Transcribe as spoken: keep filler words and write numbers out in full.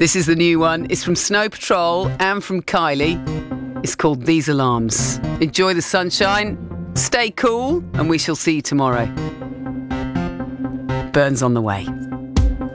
This is the new one. It's from Snow Patrol and from Kylie. It's called These Alarms. Enjoy the sunshine, stay cool, and we shall see you tomorrow. Burns on the way.